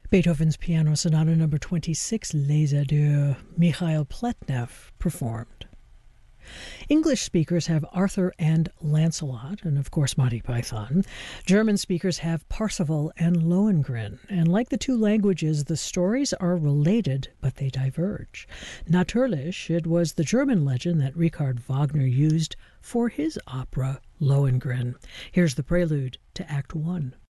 Beethoven's Piano Sonata Number 26, Les Adieux, Mikhail Pletnev performed. English speakers have Arthur and Lancelot, and of course Monty Python. German speakers have Parsifal and Lohengrin. And like the two languages, the stories are related, but they diverge. Natürlich, it was the German legend that Richard Wagner used for his opera Lohengrin. Here's the prelude to Act 1.